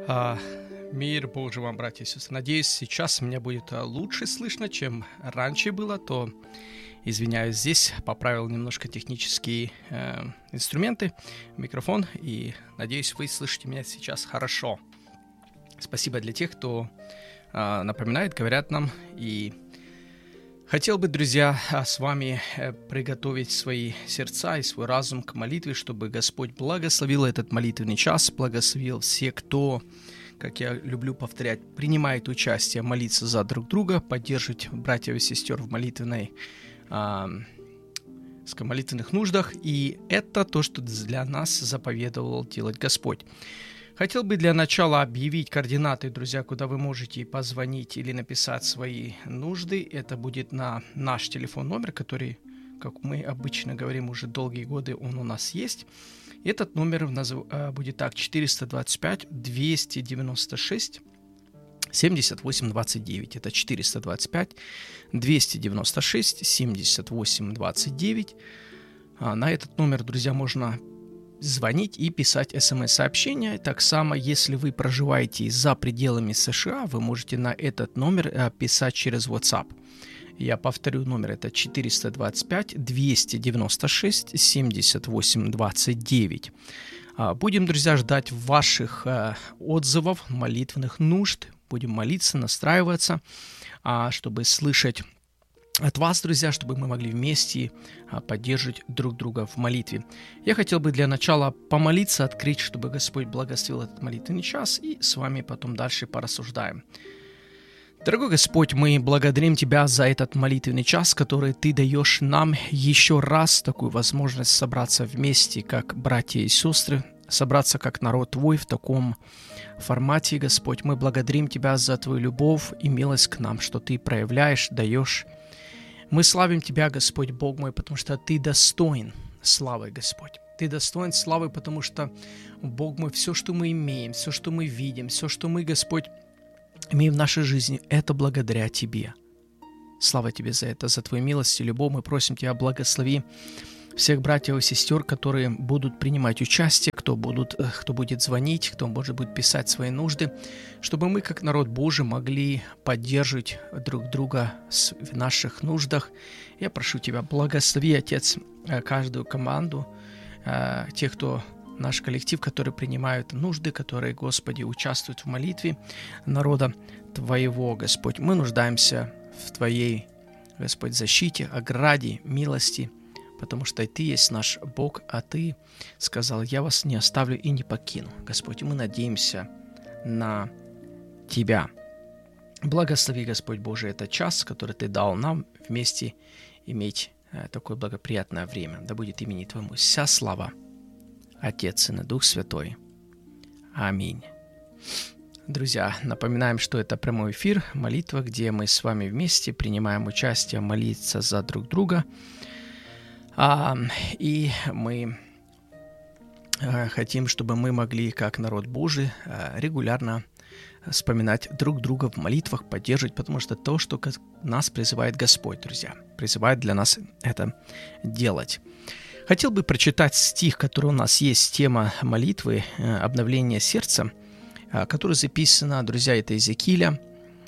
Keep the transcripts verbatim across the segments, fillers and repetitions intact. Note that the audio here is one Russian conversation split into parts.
А, Мир Божий вам, братья и сестры. Надеюсь, сейчас меня будет лучше слышно, чем раньше было, то извиняюсь, здесь поправил немножко технические э, инструменты, микрофон, и надеюсь, вы слышите меня сейчас хорошо. Спасибо для тех, кто э, напоминает, говорят нам, и хотел бы, друзья, с вами приготовить свои сердца и свой разум к молитве, чтобы Господь благословил этот молитвенный час, благословил все, кто, как я люблю повторять, принимает участие, молиться за друг друга, поддерживать братьев и сестер в молитвенной, а, в молитвенных нуждах. И это то, что для нас заповедовал делать Господь. Хотел бы для начала объявить координаты, друзья, куда вы можете позвонить или написать свои нужды. Это будет на наш телефон номер, который, как мы обычно говорим, уже долгие годы он у нас есть. Этот номер будет так: четыреста двадцать пять двести девяносто шесть семьдесят восемь двадцать девять. Это четыреста двадцать пять двести девяносто шесть семьдесят восемь двадцать девять. На этот номер, друзья, можно звонить и писать смс-сообщения. Так само, если вы проживаете за пределами США, вы можете на этот номер писать через WhatsApp. Я повторю номер, это четыреста двадцать пять двести девяносто шесть семьдесят восемь двадцать девять. Будем, друзья, ждать ваших отзывов, молитвенных нужд. Будем молиться, настраиваться, чтобы слышать от вас, друзья, чтобы мы могли вместе поддерживать друг друга в молитве. Я хотел бы для начала помолиться, открыть, чтобы Господь благословил этот молитвенный час, и с вами потом дальше порассуждаем. Дорогой Господь, мы благодарим Тебя за этот молитвенный час, который Ты даешь нам еще раз такую возможность собраться вместе, как братья и сестры, собраться как народ Твой в таком формате, Господь. Мы благодарим Тебя за Твою любовь и милость к нам, что Ты проявляешь, даешь. Мы славим Тебя, Господь Бог мой, потому что Ты достоин славы, Господь. Ты достоин славы, потому что, Бог мой, все, что мы имеем, все, что мы видим, все, что мы, Господь, имеем в нашей жизни, это благодаря Тебе. Слава Тебе за это, за Твою милость и любовь. Мы просим Тебя, благослови всех братьев и сестер, которые будут принимать участие, кто, будут, кто будет звонить, кто, может быть, писать свои нужды, чтобы мы, как народ Божий, могли поддерживать друг друга в наших нуждах. Я прошу Тебя, благослови, Отец, каждую команду, тех, кто наш коллектив, который принимают нужды, которые, Господи, участвуют в молитве народа Твоего, Господь. Мы нуждаемся в Твоей, Господь, защите, ограде, милости, потому что Ты есть наш Бог, а Ты сказал: «Я вас не оставлю и не покину». Господь, мы надеемся на Тебя. Благослови, Господь Божий, этот час, который Ты дал нам вместе иметь такое благоприятное время. Да будет имени Твоему вся слава, Отец, Сын и Дух Святой. Аминь. Друзья, напоминаем, что это прямой эфир, молитва, где мы с вами вместе принимаем участие, молиться за друг друга. А, и мы а, хотим, чтобы мы могли, как народ Божий, а, регулярно вспоминать друг друга в молитвах, поддерживать, потому что то, что нас призывает Господь, друзья, призывает для нас это делать. Хотел бы прочитать стих, который у нас есть, тема молитвы, обновление сердца, который записано, друзья, это Иезекииля,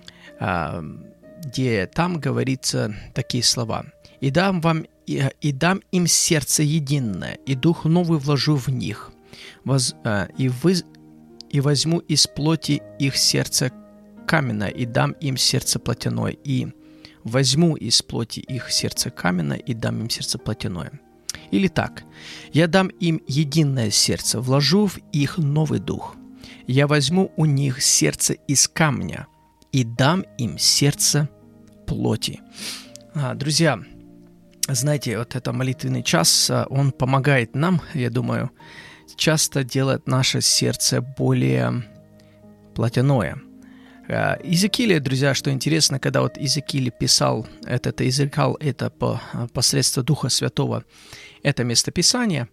где там говорится такие слова: «И дам вам и, и дам им сердце единое, и дух новый вложу в них, воз, и, вы, и возьму из плоти их сердце каменное, и дам им сердце плотяное, и возьму из плоти их сердце каменное, и дам им сердце плотяное». Или так: «Я дам им единое сердце, вложу в их новый дух. Я возьму у них сердце из камня и дам им сердце плоти». А, друзья, знаете, вот это молитвенный час, он помогает нам, я думаю, часто делать наше сердце более плотяное. Иезекииля, друзья, что интересно, когда вот Иезекииль писал, это, изрекал это по, посредством Духа Святого, это местописание,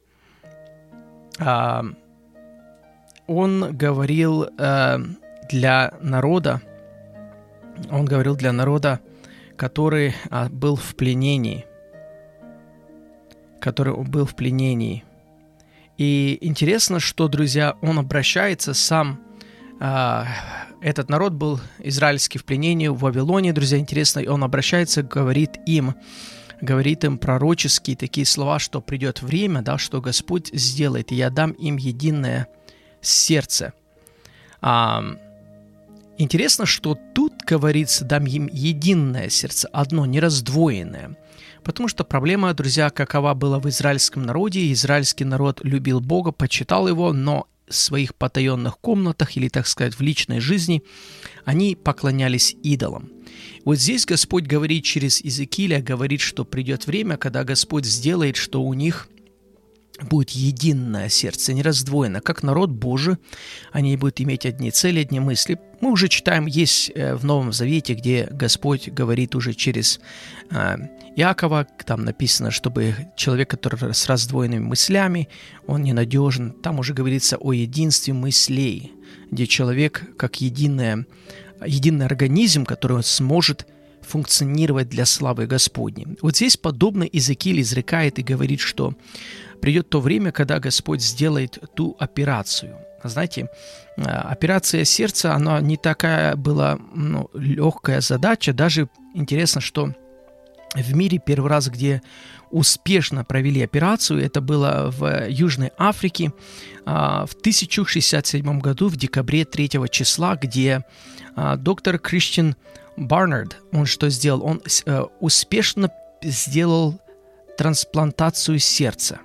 он говорил для народа, он говорил для народа, который был в пленении, который был в пленении. И интересно, что, друзья, он обращается сам этот народ был израильский в пленении в Вавилоне, друзья, интересно, и он обращается, говорит им, говорит им пророческие такие слова, что придет время, да, что Господь сделает, и я дам им единое сердце. А, интересно, что тут говорится, дам им единое сердце, одно, не раздвоенное. Потому что проблема, друзья, какова была в израильском народе. Израильский народ любил Бога, почитал Его, но в своих потаенных комнатах или, так сказать, в личной жизни они поклонялись идолам. Вот здесь Господь говорит через Иезекииля, говорит, что придет время, когда Господь сделает, что у них будет единое сердце, не раздвоено, как народ Божий, они будут иметь одни цели, одни мысли. Мы уже читаем, есть в Новом Завете, где Господь говорит уже через э, Иакова, там написано, чтобы человек, который с раздвоенными мыслями, он ненадежен. Там уже говорится о единстве мыслей, где человек как единое, единый организм, который сможет функционировать для славы Господней. Вот здесь подобно Иезекииль изрекает и говорит, что придет то время, когда Господь сделает ту операцию. Знаете, операция сердца, она не такая была ну, легкая задача. Даже интересно, что в мире первый раз, где успешно провели операцию, это было в Южной Африке в тысяча шестьдесят седьмом году, в декабре третьего числа, где доктор Кристиан Барнард, он что сделал? Он успешно сделал трансплантацию сердца.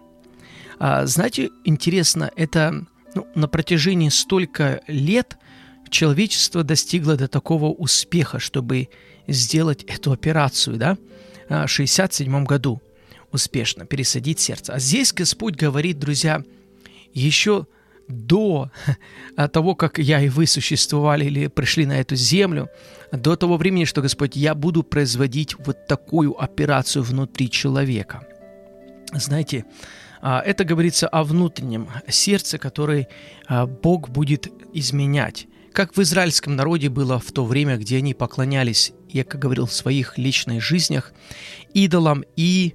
Знаете, интересно, это ну, на протяжении столько лет человечество достигло до такого успеха, чтобы сделать эту операцию, да, в шестьдесят седьмом году успешно пересадить сердце. А здесь Господь говорит, друзья, еще до того, как я и вы существовали или пришли на эту землю, до того времени, что, Господь, я буду производить вот такую операцию внутри человека. Знаете, это говорится о внутреннем сердце, которое Бог будет изменять. Как в израильском народе было в то время, где они поклонялись, я как говорил, в своих личных жизнях идолам, и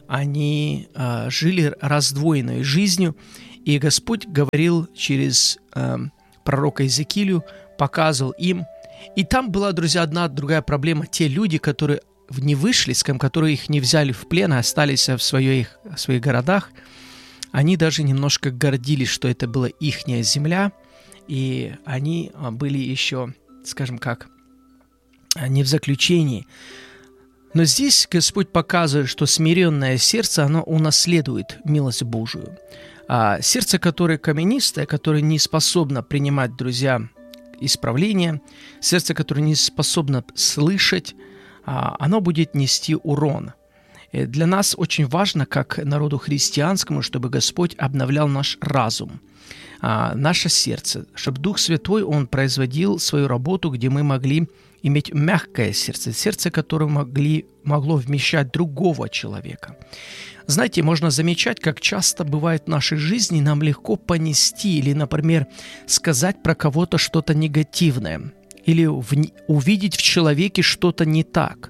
они жили раздвоенной жизнью. И Господь говорил через пророка Иезекиилю, показывал им. И там была, друзья, одна другая проблема. Те люди, которые не вышли, которые их не взяли в плен, а остались в своих, в своих городах, они даже немножко гордились, что это была ихняя земля, и они были еще, скажем как, не в заключении. Но здесь Господь показывает, что смиренное сердце, оно унаследует милость Божию. А сердце, которое каменистое, которое не способно принимать, друзья, исправление, сердце, которое не способно слышать, оно будет нести урон. И для нас очень важно, как народу христианскому, чтобы Господь обновлял наш разум, наше сердце, чтобы Дух Святой, Он производил свою работу, где мы могли иметь мягкое сердце, сердце, которое могли, могло вмещать другого человека. Знаете, можно замечать, как часто бывает в нашей жизни, нам легко понести или, например, сказать про кого-то что-то негативное или в, увидеть в человеке что-то не так,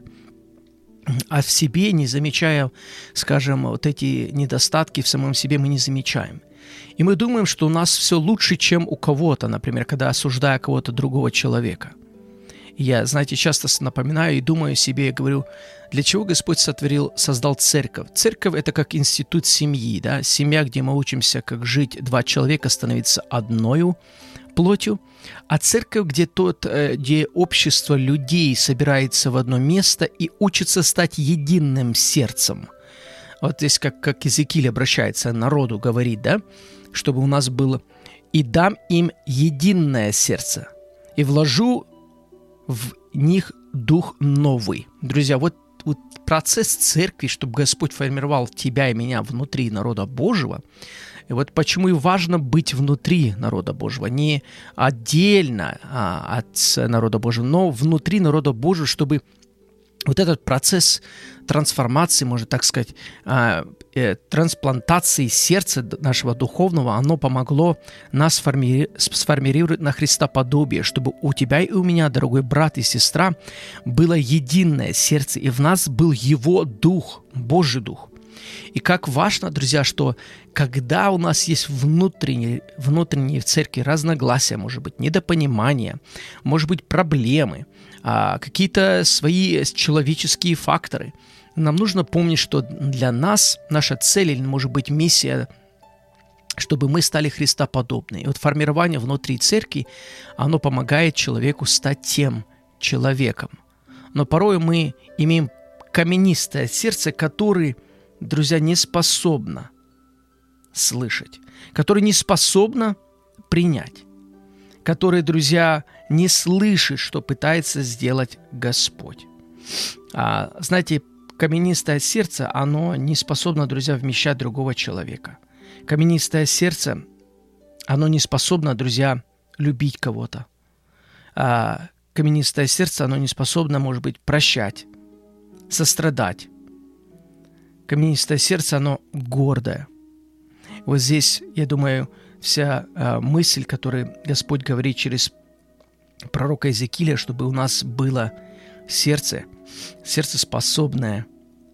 а в себе, не замечая, скажем, вот эти недостатки в самом себе, мы не замечаем. И мы думаем, что у нас все лучше, чем у кого-то, например, когда осуждая кого-то другого человека. Я, знаете, часто напоминаю и думаю себе, и говорю, для чего Господь сотворил, создал церковь? Церковь – это как институт семьи, да? Семья, где мы учимся, как жить, два человека становиться одною плотью, а церковь, где, тот, где общество людей собирается в одно место и учится стать единым сердцем. Вот здесь как, как Иезекииль обращается к народу, говорит, да, чтобы у нас было «и дам им единое сердце, и вложу в них дух новый». Друзья, вот, вот процесс церкви, чтобы Господь формировал тебя и меня внутри народа Божьего, и вот почему и важно быть внутри народа Божьего, не отдельно а, от народа Божьего, но внутри народа Божьего, чтобы вот этот процесс трансформации, можно так сказать, а, э, трансплантации сердца нашего духовного, оно помогло нас сформи- сформировать на Христоподобие, чтобы у тебя и у меня, дорогой брат и сестра, было единое сердце, и в нас был Его Дух, Божий Дух. И как важно, друзья, что когда у нас есть внутренние, внутренние в церкви разногласия, может быть, недопонимания, может быть, проблемы, какие-то свои человеческие факторы, нам нужно помнить, что для нас наша цель или, может быть, миссия, чтобы мы стали христоподобны. И вот формирование внутри церкви, оно помогает человеку стать тем человеком. Но порой мы имеем каменистое сердце, которое, друзья, не способно слышать, которое не способно принять, которое, друзья, не слышит, что пытается сделать Господь. А, знаете, каменистое сердце, оно не способно, друзья, вмещать другого человека. Каменистое сердце, оно не способно, друзья, любить кого-то. А каменистое сердце, оно не способно, может быть, прощать, сострадать. Каменистое сердце, оно гордое. Вот здесь, я думаю, вся а, мысль, которую Господь говорит через пророка Иезекииля, чтобы у нас было сердце, сердце способное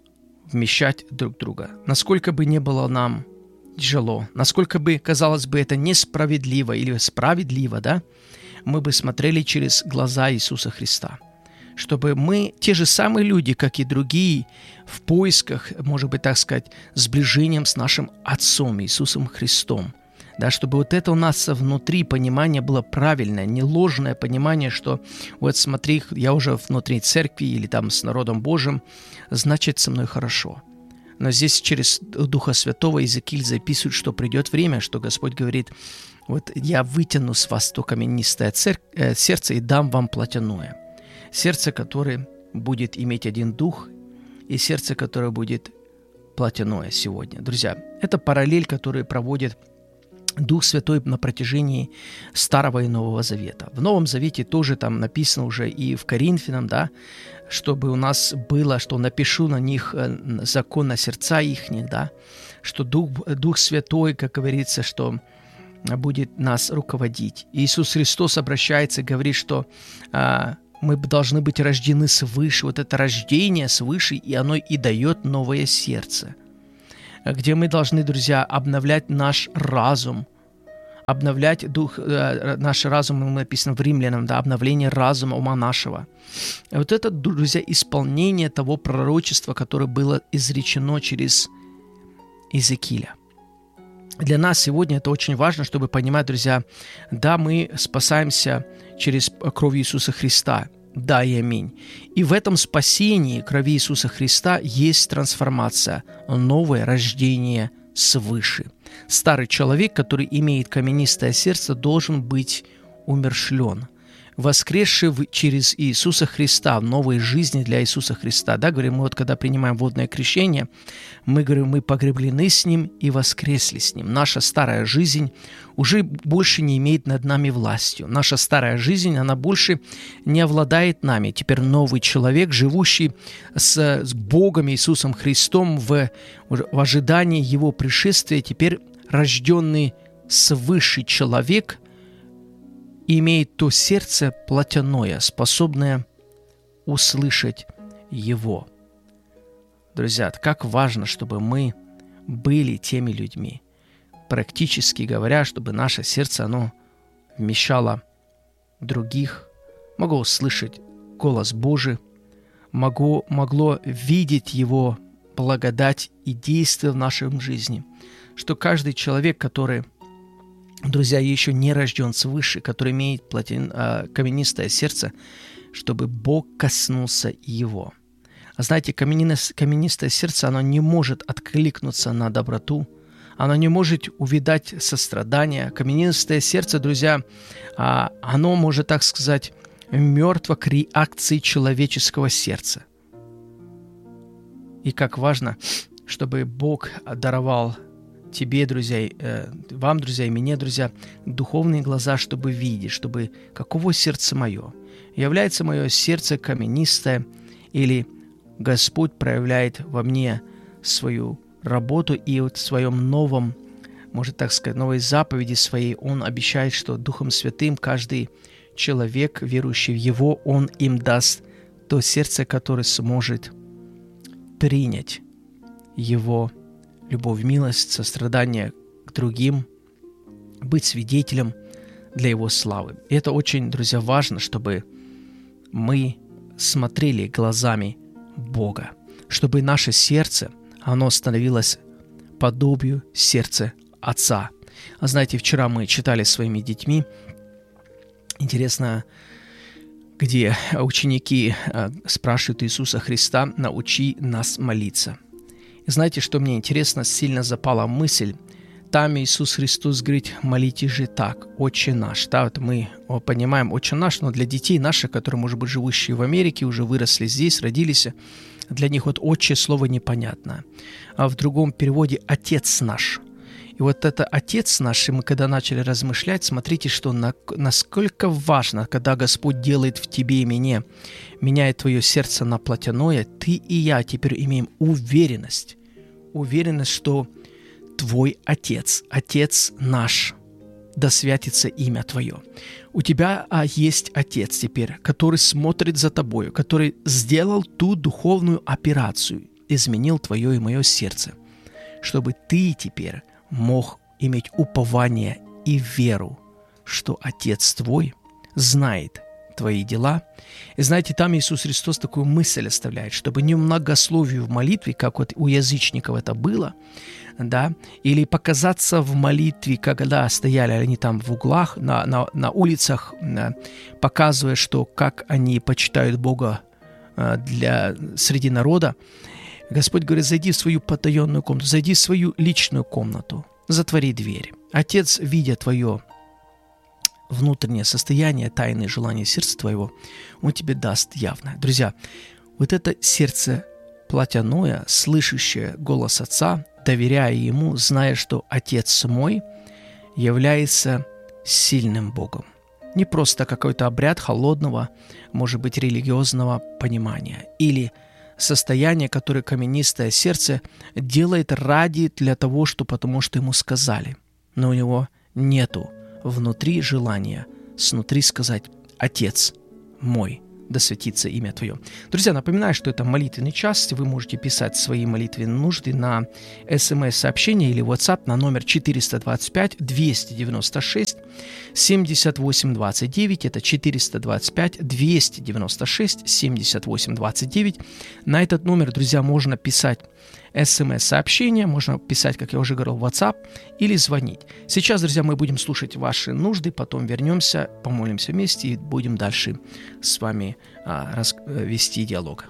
вмещать друг друга. Насколько бы не было нам тяжело, насколько бы, казалось бы, это несправедливо или справедливо, да, мы бы смотрели через глаза Иисуса Христа. Чтобы мы, те же самые люди, как и другие, в поисках, может быть, так сказать, сближением с нашим Отцом Иисусом Христом, да, чтобы вот это у нас внутри понимание было правильное, не ложное понимание, что вот смотри, я уже внутри церкви или там с народом Божьим, значит, со мной хорошо. Но здесь через Духа Святого Иезекииль записывает, что придет время, что Господь говорит, вот я вытяну с вас то каменистое церк... э, сердце и дам вам плотяное. Сердце, которое будет иметь один дух, и сердце, которое будет плотяное сегодня. Друзья, это параллель, которую проводит Дух Святой на протяжении Старого и Нового Завета. В Новом Завете тоже там написано уже и в Коринфянам, да, чтобы у нас было, что напишу на них закон на сердца ихних, да, что Дух, Дух Святой, как говорится, что будет нас руководить. Иисус Христос обращается и говорит, что а, мы должны быть рождены свыше. Вот это рождение свыше, и оно и дает новое сердце, где мы должны, друзья, обновлять наш разум, обновлять дух, э, наш разум, написано в Римлянам, да, обновление разума ума нашего. И вот это, друзья, исполнение того пророчества, которое было изречено через Иезекииля. Для нас сегодня это очень важно, чтобы понимать, друзья, да, мы спасаемся через кровь Иисуса Христа, да и аминь. И в этом спасении крови Иисуса Христа есть трансформация, новое рождение свыше. Старый человек, который имеет каменистое сердце, должен быть умерщвлен. Воскресший через Иисуса Христа, в новой жизни для Иисуса Христа. Да, говорим, мы вот когда принимаем водное крещение, мы говорим, мы погреблены с Ним и воскресли с Ним. Наша старая жизнь уже больше не имеет над нами властью. Наша старая жизнь, она больше не обладает нами. Теперь новый человек, живущий с, с Богом Иисусом Христом в, в ожидании Его пришествия, теперь рожденный свыше человек, имеет то сердце плотяное, способное услышать Его. Друзья, как важно, чтобы мы были теми людьми, практически говоря, чтобы наше сердце, оно вмещало других, могло услышать голос Божий, могло, могло видеть Его благодать и действие в нашей жизни, что каждый человек, который, друзья, еще не рожден свыше, который имеет плотин, э, каменистое сердце, чтобы Бог коснулся его. А знаете, каменистое, каменистое сердце, оно не может откликнуться на доброту, оно не может увидать сострадание. Каменистое сердце, друзья, э, оно может, так сказать, мертво к реакции человеческого сердца. И как важно, чтобы Бог даровал тебе, друзья, э, вам, друзья, и мне, друзья, духовные глаза, чтобы видеть, чтобы каково сердце мое. Является мое сердце каменистое, или Господь проявляет во мне свою работу, и вот в своем новом, может так сказать, новой заповеди своей Он обещает, что Духом Святым каждый человек, верующий в Его, Он им даст то сердце, которое сможет принять Его любовь, милость, сострадание к другим, быть свидетелем для Его славы. И это очень, друзья, важно, чтобы мы смотрели глазами Бога, чтобы наше сердце, оно становилось подобию сердца Отца. А знаете, вчера мы читали своими детьми, интересно, где ученики спрашивают Иисуса Христа: «Научи нас молиться». И знаете, что мне интересно, сильно запала мысль. Там Иисус Христос говорит: молитесь же так, Отче наш. Да, вот мы понимаем Отче наш, но для детей наших, которые, может быть, живущие в Америке, уже выросли здесь, родились, для них вот Отче слово непонятно. А в другом переводе Отец наш. И вот это Отец наш, и мы когда начали размышлять, смотрите, что на, насколько важно, когда Господь делает в тебе и мне, меняет твое сердце на плотяное, ты и я теперь имеем уверенность, уверенность, что Твой Отец, Отец наш, да святится имя Твое. У тебя а, есть Отец теперь, который смотрит за тобою, который сделал ту духовную операцию, изменил твое и мое сердце, чтобы ты теперь мог иметь упование и веру, что Отец твой знает твои дела. И знаете, там Иисус Христос такую мысль оставляет, чтобы не многословию в молитве, как вот у язычников это было, да, или показаться в молитве, когда стояли они там в углах, на, на, на улицах, показывая, что как они почитают Бога для, среди народа. Господь говорит: зайди в свою потаенную комнату, зайди в свою личную комнату, затвори дверь. Отец, видя твое внутреннее состояние, тайные желания сердца твоего, Он тебе даст явно. Друзья, вот это сердце плотяное, слышащее голос Отца, доверяя Ему, зная, что Отец мой является сильным Богом. Не просто какой-то обряд холодного, может быть, религиозного понимания или состояние, которое каменистое сердце делает ради для того, что потому что ему сказали. Но у него нету внутри желания снутри сказать: «Отец мой, да светится имя Твое». Друзья, напоминаю, что это молитвенный час. Вы можете писать свои молитвенные нужды на смс-сообщение или WhatsApp на номер четыреста двадцать пять двести девяносто шесть семьдесят восемь двадцать девять. Это четыреста двадцать пять двести девяносто шесть семьдесят восемь двадцать девять. На этот номер, друзья, можно писать смс-сообщение, можно писать, как я уже говорил, в WhatsApp или звонить. Сейчас, друзья, мы будем слушать ваши нужды, потом вернемся, помолимся вместе и будем дальше с вами а, рас... вести диалог.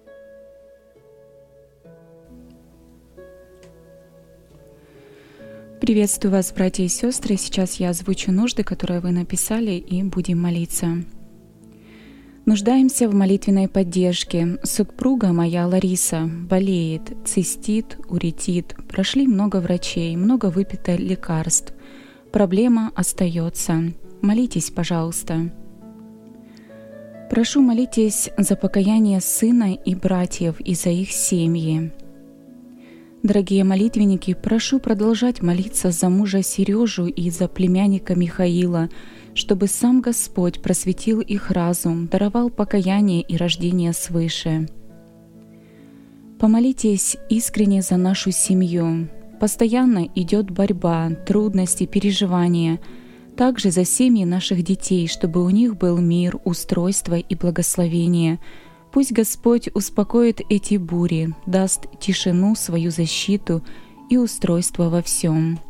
Приветствую вас, братья и сестры. Сейчас я озвучу нужды, которые вы написали, и будем молиться. Нуждаемся в молитвенной поддержке. Супруга моя Лариса болеет, цистит, уретит. Прошли много врачей, много выпито лекарств. Проблема остается. Молитесь, пожалуйста. Прошу, молитесь за покаяние сына и братьев и за их семьи. Дорогие молитвенники, прошу продолжать молиться за мужа Сережу и за племянника Михаила, чтобы сам Господь просветил их разум, даровал покаяние и рождение свыше. Помолитесь искренне за нашу семью. Постоянно идет борьба, трудности, переживания. Также за семьи наших детей, чтобы у них был мир, устройство и благословение. Пусть Господь успокоит эти бури, даст тишину, свою защиту и устройство во всем.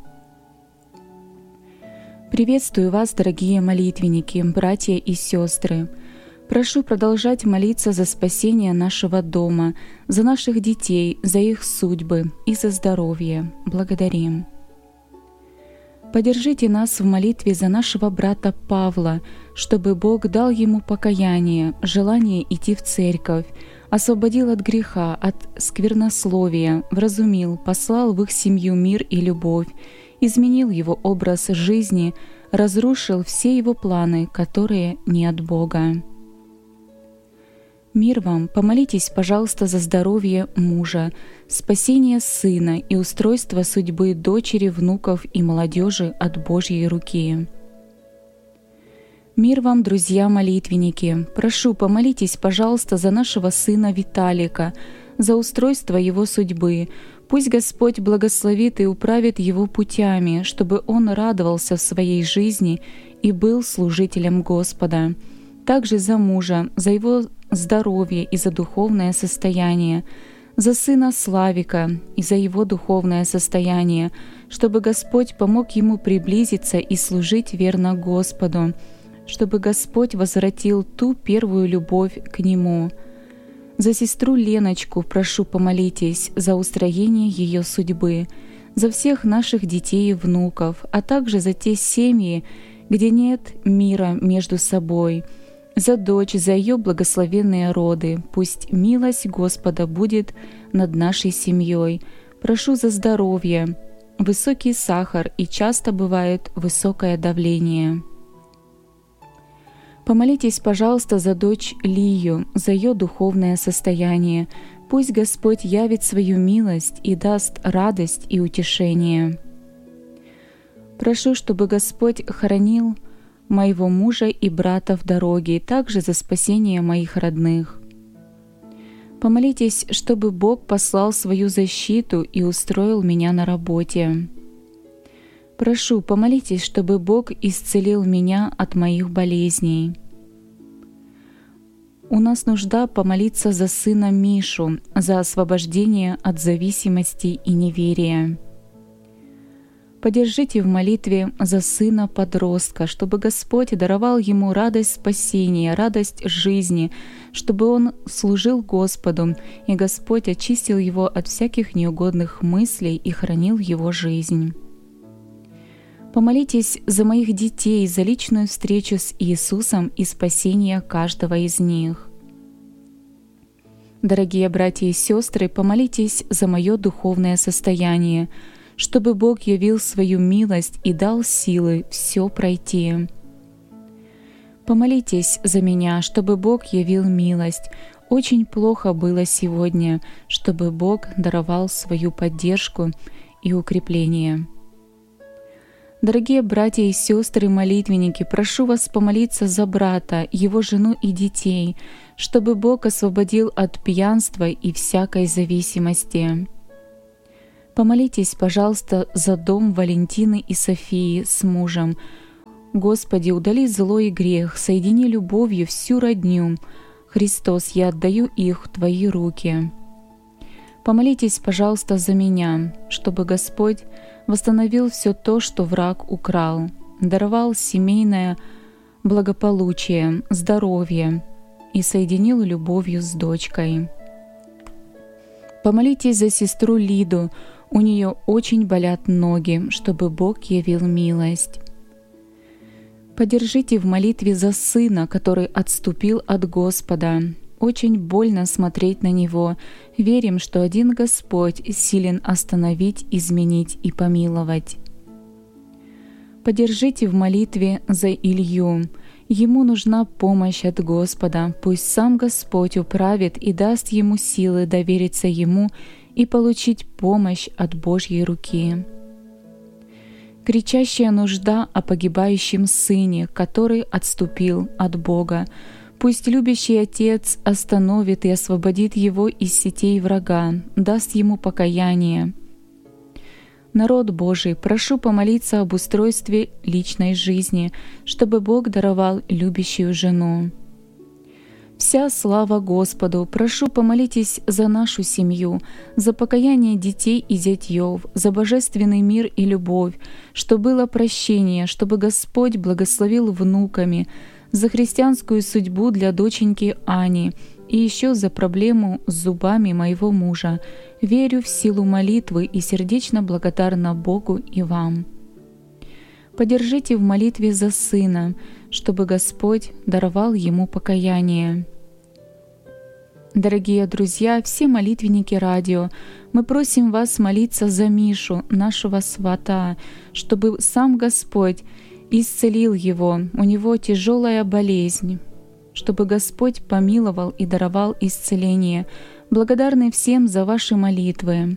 Приветствую вас, дорогие молитвенники, братья и сестры. Прошу продолжать молиться за спасение нашего дома, за наших детей, за их судьбы и за здоровье. Благодарим. Поддержите нас в молитве за нашего брата Павла, чтобы Бог дал ему покаяние, желание идти в церковь, освободил от греха, от сквернословия, вразумил, послал в их семью мир и любовь, изменил его образ жизни, разрушил все его планы, которые не от Бога. Мир вам, помолитесь, пожалуйста, за здоровье мужа, спасение сына и устройство судьбы дочери, внуков и молодежи от Божьей руки. Мир вам, друзья-молитвенники, прошу, помолитесь, пожалуйста, за нашего сына Виталика, за устройство его судьбы. Пусть Господь благословит и управит его путями, чтобы он радовался в своей жизни и был служителем Господа. Также за мужа, за его здоровье и за духовное состояние, за сына Славика и за его духовное состояние, чтобы Господь помог ему приблизиться и служить верно Господу, чтобы Господь возвратил ту первую любовь к Нему. За сестру Леночку прошу, помолитесь за устроение ее судьбы, за всех наших детей и внуков, а также за те семьи, где нет мира между собой, за дочь, за ее благословенные роды. Пусть милость Господа будет над нашей семьей. Прошу за здоровье, высокий сахар и часто бывает высокое давление. Помолитесь, пожалуйста, за дочь Лию, за ее духовное состояние. Пусть Господь явит свою милость и даст радость и утешение. Прошу, чтобы Господь хранил моего мужа и брата в дороге, и также за спасение моих родных. Помолитесь, чтобы Бог послал свою защиту и устроил меня на работе. Прошу, помолитесь, чтобы Бог исцелил меня от моих болезней. У нас нужда помолиться за сына Мишу, за освобождение от зависимости и неверия. Поддержите в молитве за сына-подростка, чтобы Господь даровал ему радость спасения, радость жизни, чтобы он служил Господу, и Господь очистил его от всяких неугодных мыслей и хранил его жизнь. Помолитесь за моих детей, за личную встречу с Иисусом и спасение каждого из них. Дорогие братья и сестры, помолитесь за мое духовное состояние, чтобы Бог явил свою милость и дал силы все пройти. Помолитесь за меня, чтобы Бог явил милость. Очень плохо было сегодня, чтобы Бог даровал свою поддержку и укрепление. Дорогие братья и сестры, молитвенники, прошу вас помолиться за брата, его жену и детей, чтобы Бог освободил от пьянства и всякой зависимости. Помолитесь, пожалуйста, за дом Валентины и Софии с мужем. Господи, удали зло и грех, соедини любовью всю родню. Христос, я отдаю их в Твои руки. Помолитесь, пожалуйста, за меня, чтобы Господь восстановил все то, что враг украл, даровал семейное благополучие, здоровье и соединил любовью с дочкой. Помолитесь за сестру Лиду, у нее очень болят ноги, чтобы Бог явил милость. Поддержите в молитве за сына, который отступил от Господа. Очень больно смотреть на него. Верим, что один Господь силен остановить, изменить и помиловать. Поддержите в молитве за Илью. Ему нужна помощь от Господа. Пусть сам Господь управит и даст ему силы довериться Ему и получить помощь от Божьей руки. Кричащая нужда о погибающем сыне, который отступил от Бога. Пусть любящий Отец остановит и освободит его из сетей врага, даст ему покаяние. Народ Божий, прошу помолиться об устройстве личной жизни, чтобы Бог даровал любящую жену. Вся слава Господу! Прошу, помолитесь за нашу семью, за покаяние детей и зятьев, за божественный мир и любовь, чтобы было прощение, чтобы Господь благословил внуками, за христианскую судьбу для доченьки Ани и еще за проблему с зубами моего мужа. Верю в силу молитвы и сердечно благодарна Богу и вам. Поддержите в молитве за сына, чтобы Господь даровал ему покаяние. Дорогие друзья, все молитвенники радио, мы просим вас молиться за Мишу, нашего свата, чтобы сам Господь исцелил его, у него тяжелая болезнь, чтобы Господь помиловал и даровал исцеление. Благодарны всем за ваши молитвы.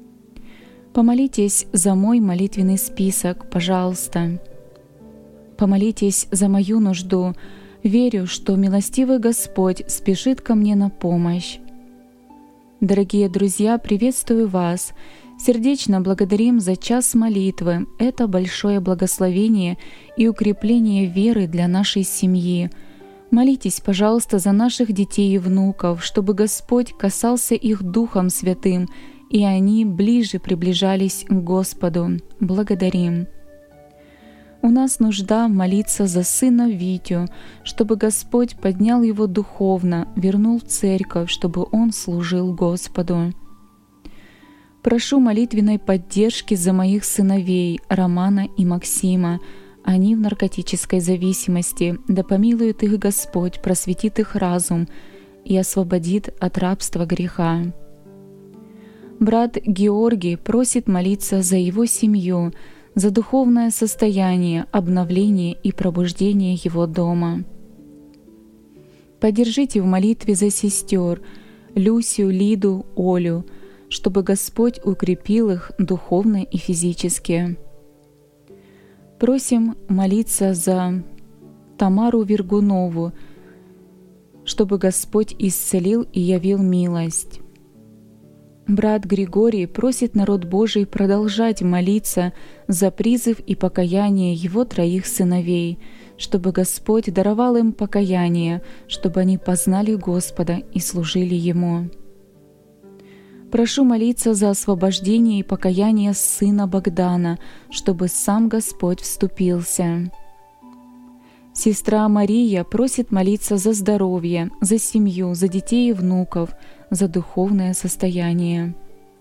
Помолитесь за мой молитвенный список, пожалуйста. Помолитесь за мою нужду. Верю, что милостивый Господь спешит ко мне на помощь. Дорогие друзья, приветствую вас! Сердечно благодарим за час молитвы. Это большое благословение и укрепление веры для нашей семьи. Молитесь, пожалуйста, за наших детей и внуков, чтобы Господь касался их Духом Святым, и они ближе приближались к Господу. Благодарим. У нас нужда молиться за сына Витю, чтобы Господь поднял его духовно, вернул в церковь, чтобы он служил Господу. Прошу молитвенной поддержки за моих сыновей Романа и Максима. Они в наркотической зависимости. Да помилует их Господь, просветит их разум и освободит от рабства греха. Брат Георгий просит молиться за его семью, за духовное состояние, обновление и пробуждение его дома. Поддержите в молитве за сестер Люсю, Лиду, Олю, чтобы Господь укрепил их духовно и физически. Просим молиться за Тамару Вергунову, чтобы Господь исцелил и явил милость. Брат Григорий просит народ Божий продолжать молиться за призыв и покаяние его троих сыновей, чтобы Господь даровал им покаяние, чтобы они познали Господа и служили Ему. Прошу молиться за освобождение и покаяние сына Богдана, чтобы сам Господь вступился. Сестра Мария просит молиться за здоровье, за семью, за детей и внуков, за духовное состояние.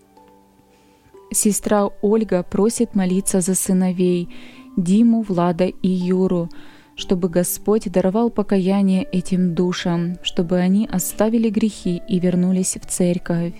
Сестра Ольга просит молиться за сыновей Диму, Влада и Юру, чтобы Господь даровал покаяние этим душам, чтобы они оставили грехи и вернулись в церковь.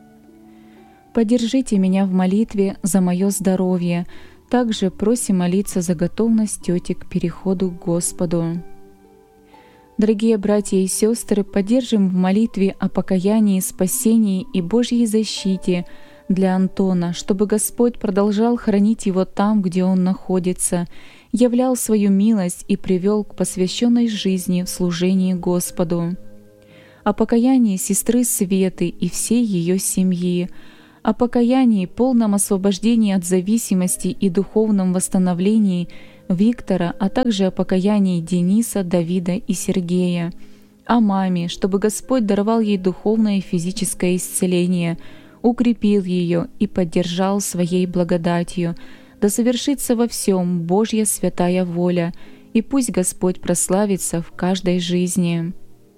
Поддержите меня в молитве за мое здоровье. Также просим молиться за готовность тети к переходу к Господу. Дорогие братья и сестры, поддержим в молитве о покаянии, спасении и Божьей защите для Антона, чтобы Господь продолжал хранить его там, где он находится, являл свою милость и привел к посвященной жизни в служении Господу. О покаянии сестры Светы и всей ее семьи, о покаянии, полном освобождении от зависимости и духовном восстановлении Виктора, а также о покаянии Дениса, Давида и Сергея, о маме, чтобы Господь даровал ей духовное и физическое исцеление, укрепил ее и поддержал своей благодатью, да совершится во всем Божья святая воля, и пусть Господь прославится в каждой жизни.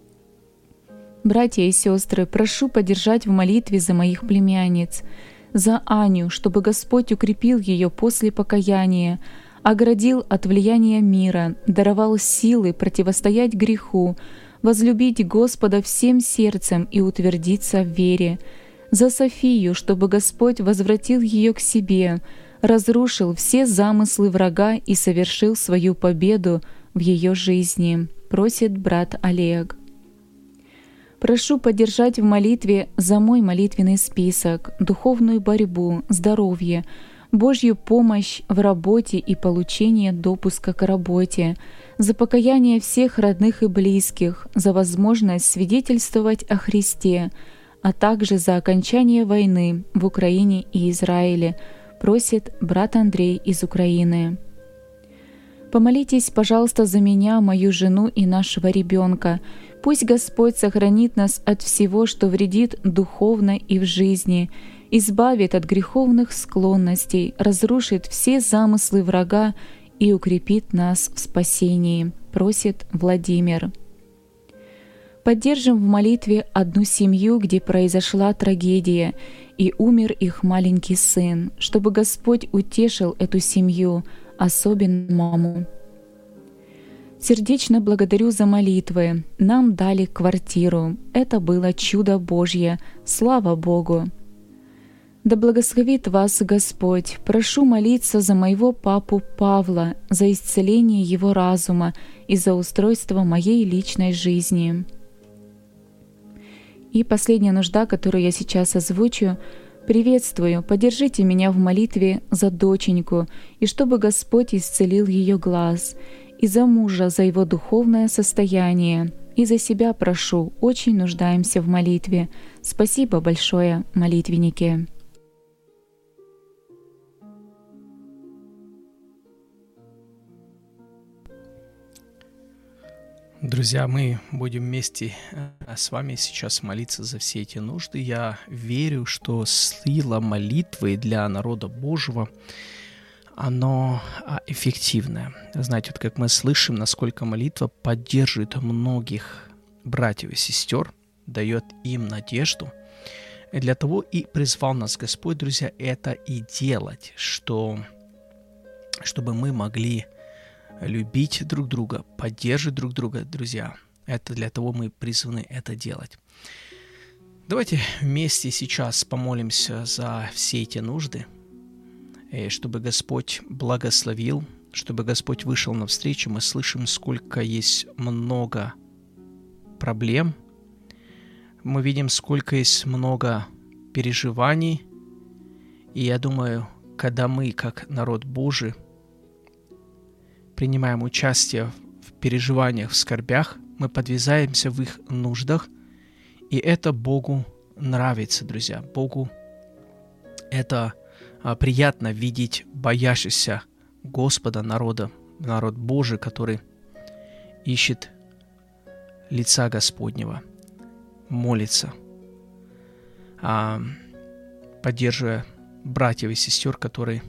Братья и сестры, прошу поддержать в молитве за моих племянниц, за Аню, чтобы Господь укрепил ее после покаяния, оградил от влияния мира, даровал силы противостоять греху, возлюбить Господа всем сердцем и утвердиться в вере, за Софию, чтобы Господь возвратил ее к себе, разрушил все замыслы врага и совершил свою победу в ее жизни, просит брат Олег. Прошу поддержать в молитве за мой молитвенный список, духовную борьбу, здоровье, Божью помощь в работе и получение допуска к работе, за покаяние всех родных и близких, за возможность свидетельствовать о Христе, а также за окончание войны в Украине и Израиле, просит брат Андрей из Украины. Помолитесь, пожалуйста, за меня, мою жену и нашего ребенка. Пусть Господь сохранит нас от всего, что вредит духовно и в жизни, избавит от греховных склонностей, разрушит все замыслы врага и укрепит нас в спасении, просит Владимир. Поддержим в молитве одну семью, где произошла трагедия, и умер их маленький сын, чтобы Господь утешил эту семью, особенно маму. Сердечно благодарю за молитвы. Нам дали квартиру. Это было чудо Божье. Слава Богу! Да благословит вас Господь. Прошу молиться за моего папу Павла, за исцеление его разума и за устройство моей личной жизни. И последняя нужда, которую я сейчас озвучу. Приветствую, поддержите меня в молитве за доченьку, и чтобы Господь исцелил ее глаз, и за мужа, за его духовное состояние, И за себя прошу, очень нуждаемся в молитве. Спасибо большое, молитвенники. Друзья, мы будем вместе с вами сейчас молиться за все эти нужды. Я верю, что сила молитвы для народа Божьего, оно эффективное. Знаете, вот как мы слышим, насколько молитва поддерживает многих братьев и сестер, дает им надежду. И для того и призвал нас Господь, друзья, это и делать, что, чтобы мы могли любить друг друга, поддерживать друг друга, друзья. Это для того мы призваны это делать. Давайте вместе сейчас помолимся за все эти нужды, и чтобы Господь благословил, чтобы Господь вышел навстречу. Мы слышим, сколько есть много проблем. Мы видим, сколько есть много переживаний. И я думаю, когда мы, как народ Божий, принимаем участие в переживаниях, в скорбях, мы подвязаемся в их нуждах, и это Богу нравится, друзья. Богу это а, приятно видеть боящийся Господа народа, народ Божий, который ищет лица Господнего, молится, а, поддерживая братьев и сестер, которые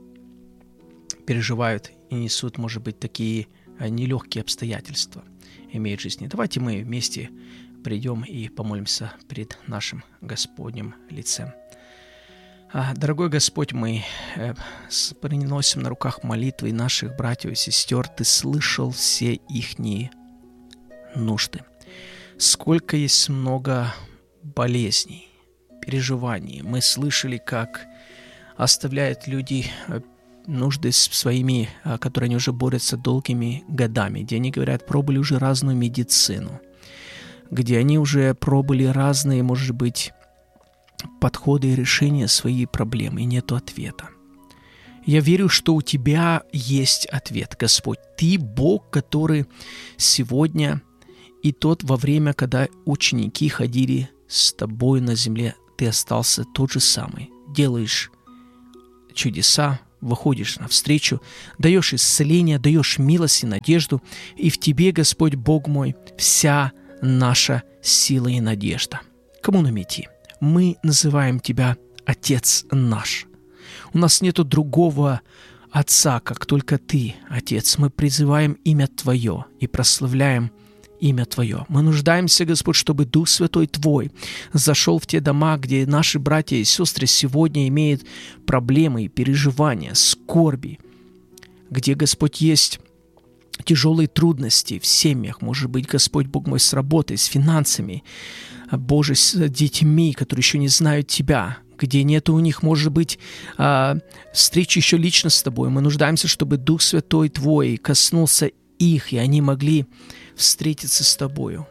переживают и несут, может быть, такие нелегкие обстоятельства, имеют в жизни. Давайте мы вместе придем и помолимся пред нашим Господним лицем. Дорогой Господь, мы приносим на руках молитвы наших братьев и сестер. Ты слышал все ихние нужды. Сколько есть много болезней, переживаний. Мы слышали, как оставляют люди нужды своими, которые они уже борются долгими годами, где они, говорят, пробовали уже разную медицину, где они уже пробовали разные, может быть, подходы и решения своей проблемы, и нету ответа. Я верю, что у Тебя есть ответ, Господь. Ты Бог, который сегодня и тот во время, когда ученики ходили с Тобой на земле, Ты остался тот же самый. Делаешь чудеса, выходишь навстречу, даешь исцеление, даешь милость и надежду, и в Тебе, Господь Бог мой, вся наша сила и надежда. Кому нам идти? Мы называем Тебя Отец наш. У нас нету другого Отца, как только Ты, Отец. Мы призываем имя Твое и прославляем имя Твое. Мы нуждаемся, Господь, чтобы Дух Святой Твой зашел в те дома, где наши братья и сестры сегодня имеют проблемы и переживания, скорби, где, Господь, есть тяжелые трудности в семьях, может быть, Господь Бог мой, с работой, с финансами, Боже, с детьми, которые еще не знают Тебя, где нету у них, может быть, встречи еще лично с Тобой. Мы нуждаемся, чтобы Дух Святой Твой коснулся их, и они могли встретиться с Тобою.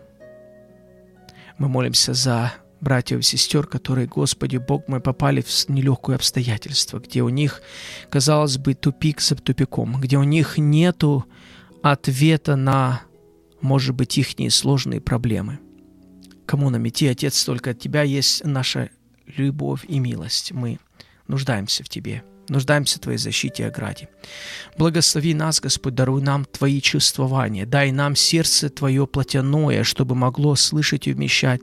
Мы молимся за братьев и сестер, которые, Господи, Бог мой, попали в нелегкое обстоятельство, где у них, казалось бы, тупик за тупиком, где у них нету ответа на, может быть, их сложные проблемы. Кому нам идти, Отец, только от Тебя есть наша любовь и милость. Мы нуждаемся в Тебе. Нуждаемся в Твоей защите и ограде. Благослови нас, Господь, даруй нам Твои чувствования. Дай нам сердце Твое плотяное, чтобы могло слышать и вмещать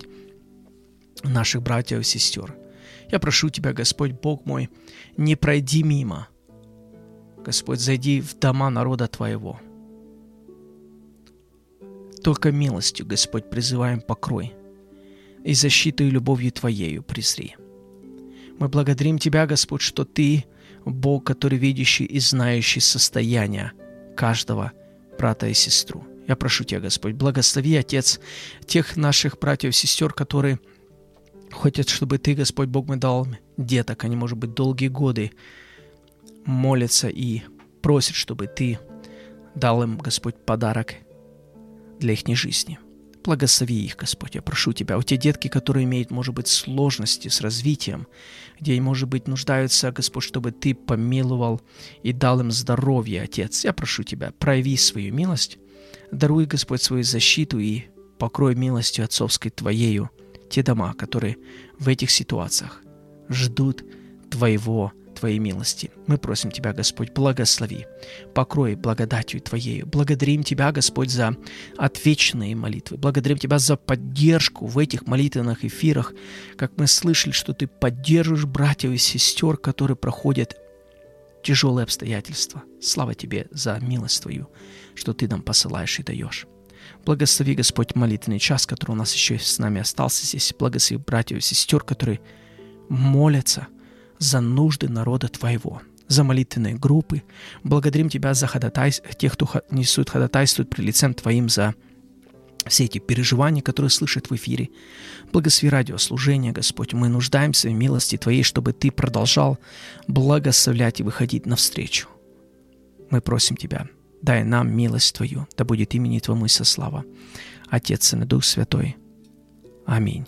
наших братьев и сестер. Я прошу Тебя, Господь, Бог мой, не пройди мимо. Господь, зайди в дома народа Твоего. Только милостью, Господь, призываем покрой, и защитой и любовью Твоею презри. Мы благодарим Тебя, Господь, что Ты Бог, который видящий и знающий состояние каждого брата и сестру. Я прошу Тебя, Господь, благослови, Отец, тех наших братьев и сестер, которые хотят, чтобы Ты, Господь Бог, мы дал деток. Они, может быть, долгие годы молятся и просят, чтобы Ты дал им, Господь, подарок для их жизни. Благослови их, Господь, я прошу Тебя. У те детки, которые имеют, может быть, сложности с развитием, где, может быть, нуждаются, Господь, чтобы Ты помиловал и дал им здоровье, Отец. Я прошу Тебя, прояви свою милость, даруй, Господь, свою защиту и покрой милостью отцовской Твоею те дома, которые в этих ситуациях ждут Твоего, Твоей милости. Мы просим Тебя, Господь, благослови, покрой благодатью Твоею. Благодарим Тебя, Господь, за отвеченные молитвы. Благодарим Тебя за поддержку в этих молитвенных эфирах, как мы слышали, что Ты поддерживаешь братьев и сестер, которые проходят тяжелые обстоятельства. Слава Тебе за милость Твою, что Ты нам посылаешь и даешь. Благослови, Господь, молитвенный час, который у нас еще с нами остался здесь. Благослови братьев и сестер, которые молятся за нужды народа Твоего, за молитвенные группы. Благодарим Тебя за ходатайство, тех, кто несут, ходатайствуют при лицем Твоим за все эти переживания, которые слышат в эфире. Благослови радиослужение, Господь. Мы нуждаемся в милости Твоей, чтобы Ты продолжал благословлять и выходить навстречу. Мы просим Тебя, дай нам милость Твою, да будет имени Твоему со слава. Отец, Сын и Дух Святой. Аминь.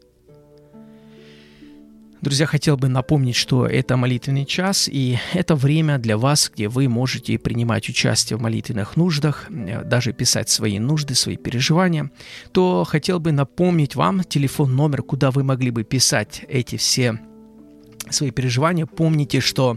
Друзья, хотел бы напомнить, что это молитвенный час, и это время для вас, где вы можете принимать участие в молитвенных нуждах, даже писать свои нужды, свои переживания. То хотел бы напомнить вам телефон, номер, куда вы могли бы писать эти все свои переживания. Помните, что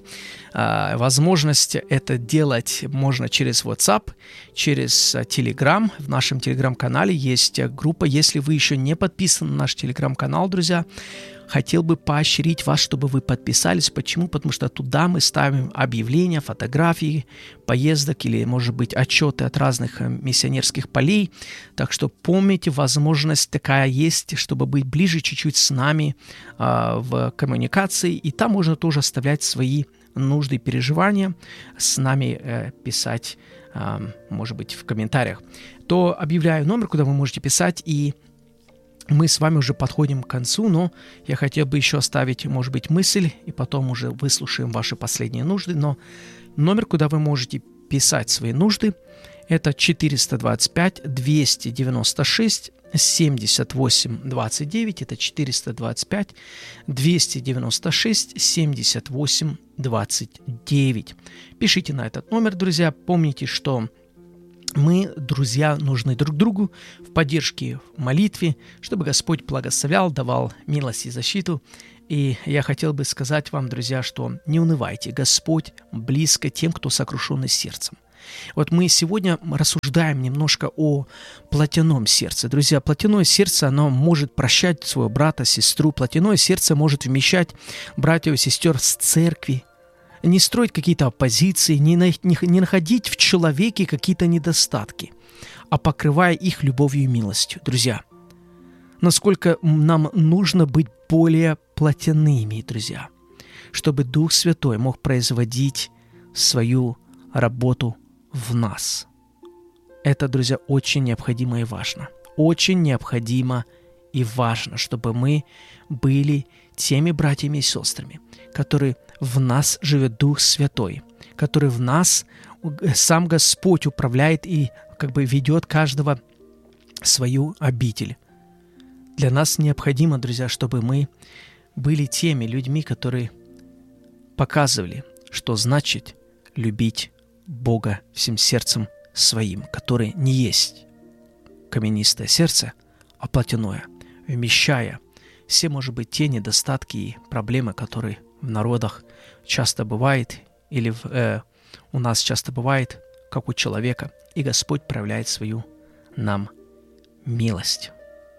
э, возможность это делать можно через WhatsApp, через Telegram. В нашем Telegram-канале есть группа. Если вы еще не подписаны на наш Telegram-канал, друзья, хотел бы поощрить вас, чтобы вы подписались. Почему? Потому что туда мы ставим объявления, фотографии поездок или, может быть, отчеты от разных миссионерских полей. Так что помните, возможность такая есть, чтобы быть ближе чуть-чуть с нами э, в коммуникации. И там можно тоже оставлять свои нужды и переживания, с нами э, писать, э, может быть, в комментариях. То объявляю номер, куда вы можете писать, и мы с вами уже подходим к концу, но я хотел бы еще оставить, может быть, мысль, и потом уже выслушаем ваши последние нужды. Но номер, куда вы можете писать свои нужды, это четыреста двадцать пять двести девяносто шесть семьдесят восемь двадцать девять. Это четыреста двадцать пять двести девяносто шесть семьдесят восемь двадцать девять. Пишите на этот номер, друзья. Помните, что мы, друзья, нужны друг другу в поддержке, в молитве, чтобы Господь благословлял, давал милость и защиту. И я хотел бы сказать вам, друзья, что не унывайте. Господь близко тем, кто сокрушенный сердцем. Вот мы сегодня рассуждаем немножко о плотяном сердце. Друзья, плотяное сердце, оно может прощать своего брата, сестру. Плотяное сердце может вмещать братьев и сестер с церкви. Не строить какие-то оппозиции, не, на, не, не находить в человеке какие-то недостатки, а покрывая их любовью и милостью. Друзья, насколько нам нужно быть более плотяными, друзья, чтобы Дух Святой мог производить свою работу в нас. Это, друзья, очень необходимо и важно. Очень необходимо и важно, чтобы мы были теми братьями и сестрами, которые в нас живет Дух Святой, который в нас сам Господь управляет и как бы ведет каждого в свою обитель. Для нас необходимо, друзья, чтобы мы были теми людьми, которые показывали, что значит любить Бога всем сердцем своим, который не есть каменистое сердце, а плотяное, вмещая все, может быть, те недостатки и проблемы, которые в народах часто бывает, или в, э, у нас часто бывает, как у человека, и Господь проявляет свою нам милость.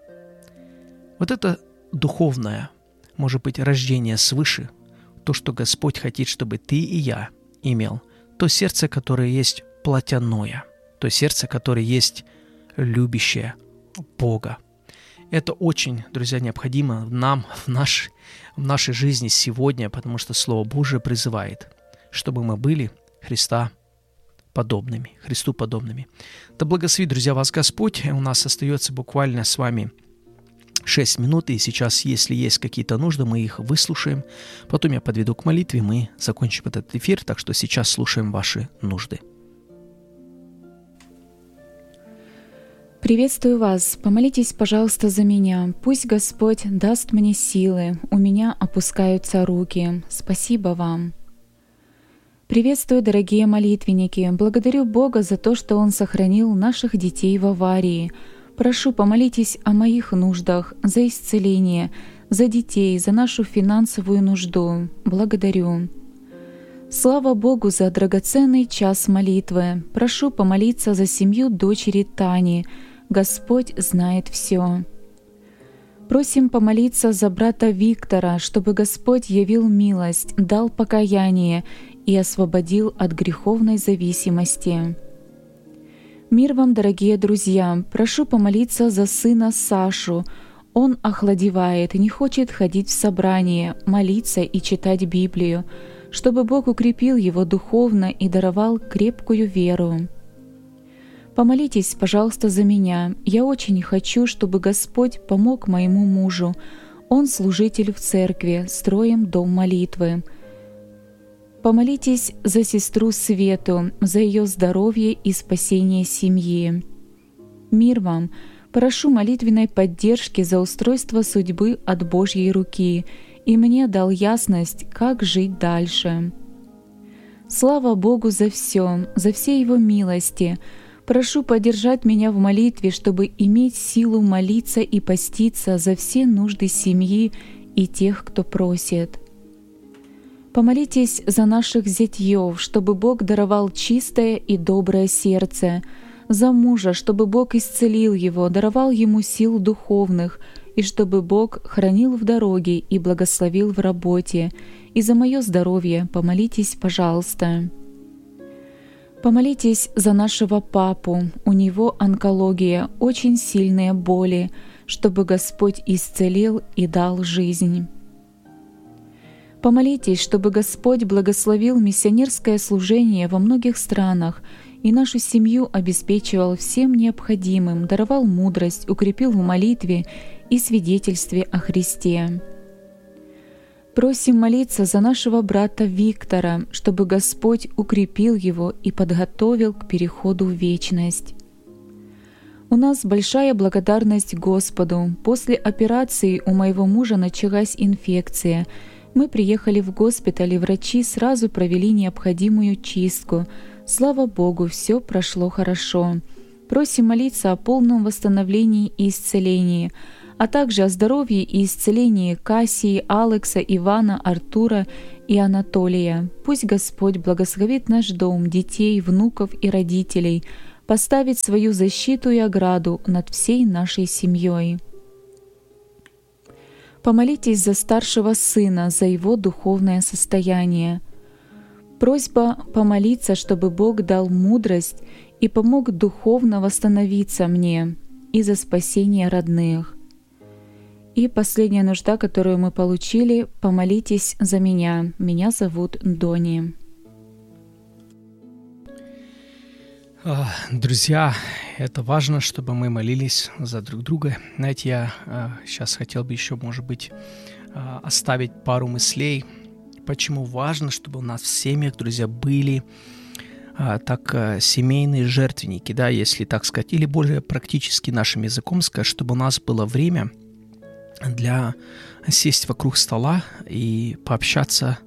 Вот это духовное, может быть, рождение свыше, то, что Господь хочет, чтобы ты и я имел, то сердце, которое есть плотяное, то сердце, которое есть любящее Бога. Это очень, друзья, необходимо нам в, наш, в нашей жизни сегодня, потому что Слово Божие призывает, чтобы мы были Христа подобными, Христу подобными. Да благословит, друзья, вас Господь. У нас остается буквально с вами шесть минут, и сейчас, если есть какие-то нужды, мы их выслушаем. Потом я подведу к молитве, мы закончим этот эфир, так что сейчас слушаем ваши нужды. Приветствую вас. Помолитесь, пожалуйста, за меня. Пусть Господь даст мне силы. У меня опускаются руки. Спасибо вам. Приветствую, дорогие молитвенники. Благодарю Бога за то, что Он сохранил наших детей в аварии. Прошу, помолитесь о моих нуждах, за исцеление, за детей, за нашу финансовую нужду. Благодарю. Слава Богу за драгоценный час молитвы. Прошу помолиться за семью дочери Тани. Господь знает все. Просим помолиться за брата Виктора, чтобы Господь явил милость, дал покаяние и освободил от греховной зависимости. Мир вам, дорогие друзья! Прошу помолиться за сына Сашу. Он охладевает, не хочет ходить в собрание, молиться и читать Библию, чтобы Бог укрепил его духовно и даровал крепкую веру. Помолитесь, пожалуйста, за меня. Я очень хочу, чтобы Господь помог моему мужу. Он служитель в церкви, строим дом молитвы. Помолитесь за сестру Свету, за ее здоровье и спасение семьи. Мир вам! Прошу молитвенной поддержки за устройство судьбы от Божьей руки, и мне дал ясность, как жить дальше. Слава Богу за все, за все Его милости. Прошу поддержать меня в молитве, чтобы иметь силу молиться и поститься за все нужды семьи и тех, кто просит. Помолитесь за наших зятьев, чтобы Бог даровал чистое и доброе сердце, за мужа, чтобы Бог исцелил его, даровал ему сил духовных, и чтобы Бог хранил в дороге и благословил в работе. И за мое здоровье помолитесь, пожалуйста. Помолитесь за нашего папу, у него онкология, очень сильные боли, чтобы Господь исцелил и дал жизнь. Помолитесь, чтобы Господь благословил миссионерское служение во многих странах и нашу семью обеспечивал всем необходимым, даровал мудрость, укрепил в молитве и свидетельстве о Христе. Просим молиться за нашего брата Виктора, чтобы Господь укрепил его и подготовил к переходу в вечность. У нас большая благодарность Господу. После операции у моего мужа началась инфекция. Мы приехали в госпиталь, и врачи сразу провели необходимую чистку. Слава Богу, все прошло хорошо. Просим молиться о полном восстановлении и исцелении, а также о здоровье и исцелении Кассии, Алекса, Ивана, Артура и Анатолия. Пусть Господь благословит наш дом, детей, внуков и родителей, поставит свою защиту и ограду над всей нашей семьей. Помолитесь за старшего сына, за его духовное состояние. Просьба помолиться, чтобы Бог дал мудрость и помог духовно восстановиться мне, и за спасение родных. И последняя нужда, которую мы получили, помолитесь за меня. Меня зовут Дони. Друзья, это важно, чтобы мы молились за друг друга. Знаете, я а, сейчас хотел бы еще, может быть, а, оставить пару мыслей, почему важно, чтобы у нас в семьях, друзья, были а, так а, семейные жертвенники, да, если так сказать, или более практически нашим языком сказать, чтобы у нас было время для сесть вокруг стола и пообщаться